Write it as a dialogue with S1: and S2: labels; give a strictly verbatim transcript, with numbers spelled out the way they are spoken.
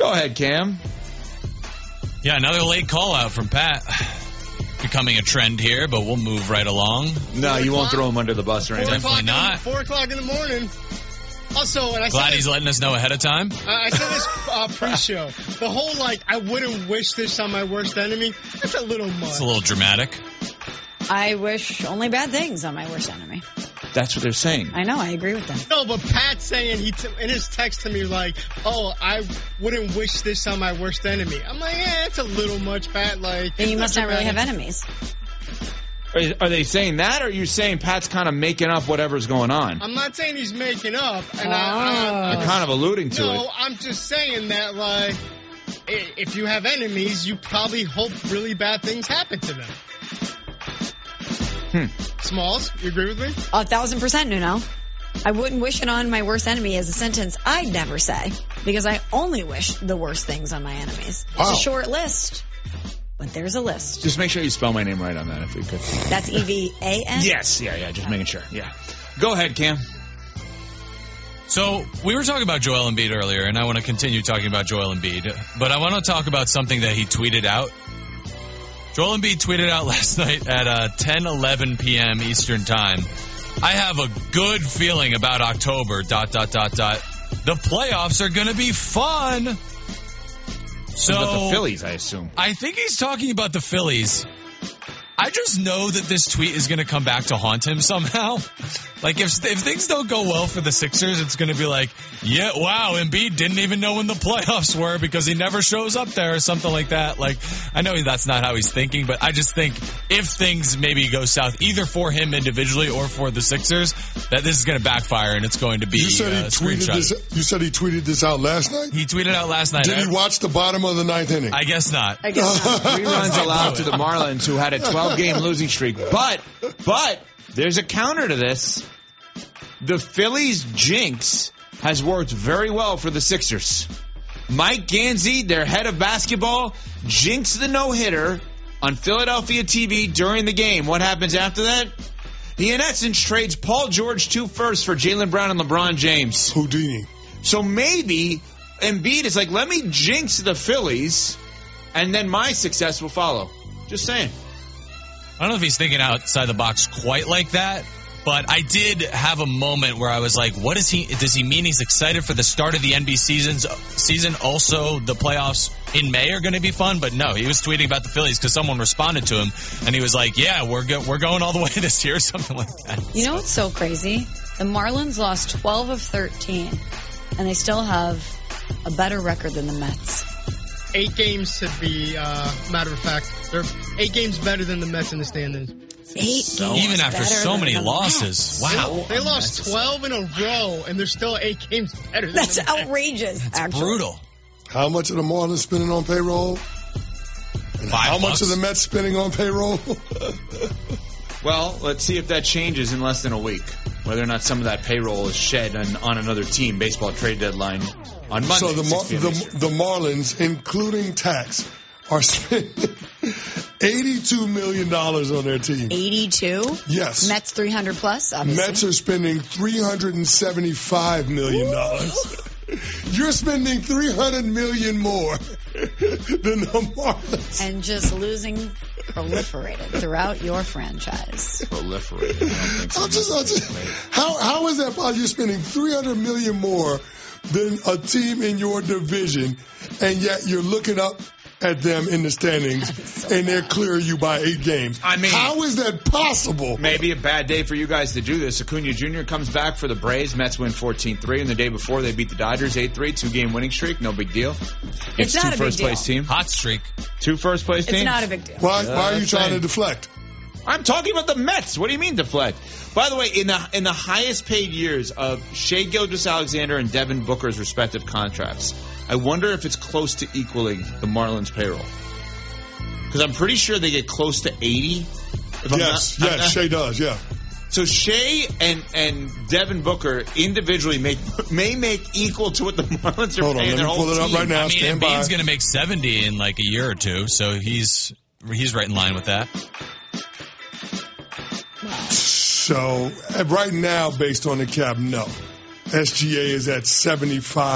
S1: Go ahead, Cam.
S2: Yeah, another late call out from Pat. Becoming a trend here, but we'll move right along.
S1: No, you won't throw him under the bus or anything.
S2: Definitely not.
S3: Four o'clock in the morning. Also, and I
S2: Glad
S3: said
S2: he's
S3: this,
S2: letting us know ahead of time.
S3: uh, I said this uh, pre-show. The whole, like, I wouldn't wish this on my worst enemy, that's a little much.
S2: It's a little dramatic.
S4: I wish only bad things on my worst enemy.
S1: That's what they're saying.
S4: I know, I agree with them.
S3: No, but Pat's saying, he t- in his text to me, like, oh, I wouldn't wish this on my worst enemy. I'm like, yeah, that's a little much, Pat. Like,
S4: Then you must not really have
S3: dramatic.
S4: enemies.
S1: Are, are they saying that, or are you saying Pat's kind of making up whatever's going on?
S3: I'm not saying he's making up. And
S4: Oh.
S3: I, I,
S1: You're kind of alluding to
S3: No,
S1: it.
S3: I'm just saying that, like, i- if you have enemies, you probably hope really bad things happen to them.
S1: Hmm.
S3: Smalls, you agree with me?
S4: A thousand percent, Nuno. I wouldn't wish it on my worst enemy as a sentence I'd never say, because I only wish the worst things on my enemies. It's
S5: Wow.
S4: a short list, but there's a list.
S1: Just make sure you spell my name right on that if we could.
S4: That's E V A N?
S1: Yes, yeah, yeah, just making sure. Yeah. Go ahead, Cam.
S2: So we were talking about Joel Embiid earlier, and I want to continue talking about Joel Embiid, but I want to talk about something that he tweeted out. Joel Embiid tweeted out last night at uh, ten eleven p.m. Eastern Time. I have a good feeling about October, dot, dot, dot, dot. The playoffs are going to be fun. So
S1: About the Phillies, I assume.
S2: I think he's talking about the Phillies. I just know that this tweet is going to come back to haunt him somehow. Like, if if things don't go well for the Sixers, it's going to be like, yeah, wow, Embiid didn't even know when the playoffs were because he never shows up there or something like that. Like, I know that's not how he's thinking, but I just think if things maybe go south, either for him individually or for the Sixers, that this is going to backfire and it's going to be
S5: You said he
S2: uh,
S5: tweeted
S2: screenshot.
S5: this. You said he tweeted this out last night.
S2: He tweeted out last night.
S5: Did he watch the bottom of the ninth inning?
S2: I guess not.
S4: I guess not.
S1: Three runs allowed to the Marlins, who had a twelve-game losing streak. But, but, there's a counter to this. The Phillies jinx has worked very well for the Sixers. Mike Gansey, their head of basketball, jinxed the no-hitter on Philadelphia T V during the game. What happens after that? He, in essence, trades Paul George two firsts for Jaylen Brown and LeBron James.
S5: Houdini.
S1: So maybe Embiid is like, let me jinx the Phillies, and then my success will follow. Just saying.
S2: I don't know if he's thinking outside the box quite like that, but I did have a moment where I was like, what is he, does he mean he's excited for the start of the N B A seasons, season? Also, the playoffs in May are going to be fun, but no, he was tweeting about the Phillies because someone responded to him, and he was like, yeah, we're go- we're going all the way this year, something like that.
S4: You know what's so crazy? The Marlins lost twelve of thirteen, and they still have a better record than the Mets.
S3: Eight games to be, uh, matter of fact, they're eight games better than the Mets in the standings.
S4: Eight
S2: So,
S4: games
S2: even after
S4: better
S2: so
S4: than
S2: many
S4: the
S2: losses.
S4: Mets.
S2: Wow.
S3: They lost twelve in a row, and they're still eight games better than
S4: That's
S3: the Mets.
S4: outrageous, actually.
S2: Brutal.
S5: How much are the Marlins spending on payroll? And
S2: Five
S5: how much
S2: bucks.
S5: are the Mets spending on payroll?
S1: Well, let's see if that changes in less than a week. Whether or not some of that payroll is shed on, on another team. Baseball trade deadline on Monday.
S5: So the, Mar-
S1: six p.m.
S5: the
S1: Eastern.
S5: the Marlins, including tax, are spending eighty-two million dollars on their team.
S4: eighty-two?
S5: Yes.
S4: Mets three hundred plus, obviously.
S5: Mets are spending three hundred seventy-five million dollars. You're spending three hundred million dollars more than the Marlins.
S4: And just losing proliferated throughout your franchise.
S1: Proliferated. I don't think so.
S5: I'll just, I'll just, how how is that possible? You're spending three hundred million more than a team in your division, and yet you're looking up at them in the standings,
S4: so
S5: and they're clearing you by eight games.
S1: I mean-
S5: how is that possible?
S1: Maybe a bad day for you guys to do this. Acuna Junior comes back for the Braves. Mets win fourteen three, and the day before they beat the Dodgers eight three. Two-game winning streak. No big deal.
S4: It's not
S1: two
S4: a big
S1: first-place
S4: deal.
S1: team.
S2: Hot streak.
S1: Two first-place
S4: It's
S1: teams.
S4: not a big deal.
S5: Why,
S1: Yeah,
S5: why are you
S1: that's
S5: trying to
S1: fine.
S5: deflect?
S1: I'm talking about the Mets. What do you mean deflect? By the way, in the in the highest paid years of Shea Gilgeous-Alexander and Devin Booker's respective contracts, I wonder if it's close to equaling the Marlins payroll. Because I'm pretty sure they get close to eighty. If I'm
S5: Yes,
S1: not- I'm
S5: yes,
S1: not-
S5: Shea does, yeah.
S1: So Shea and, and Devin Booker individually make may make equal to what the Marlins are
S5: Hold on,
S1: paying
S5: let
S1: their
S5: me
S1: whole
S5: pull it up
S1: team.
S5: right now.
S2: I mean,
S5: stand by.
S2: Embiid's going to make seventy in like a year or two, so he's he's right in line with that.
S5: So uh, right now, based on the cap, no. S G A is at seventy-five.